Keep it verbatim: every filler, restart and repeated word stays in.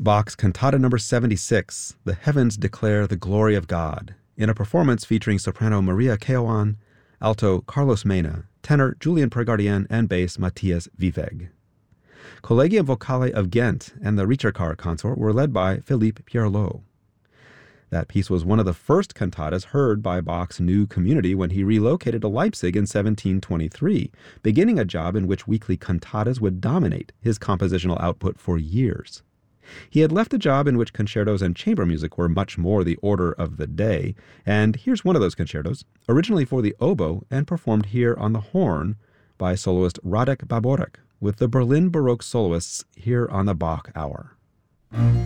Bach's Cantata number seventy-six, The Heavens Declare the Glory of God, in a performance featuring soprano Maria Keown, alto Carlos Mena, tenor Julian Pregardien, and bass Matthias Wiveg. Collegium Vocale of Ghent and the Ritterkar consort were led by Philippe Pierlot. That piece was one of the first cantatas heard by Bach's new community when he relocated to Leipzig in seventeen twenty-three, beginning a job in which weekly cantatas would dominate his compositional output for years. He had left a job in which concertos and chamber music were much more the order of the day, and here's one of those concertos, originally for the oboe and performed here on the horn by soloist Radek Baborek, with the Berlin Baroque soloists here on the Bach Hour.